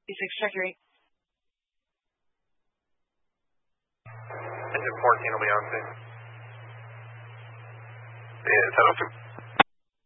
trajectory. Engine 14 will be on scene. And 10-2.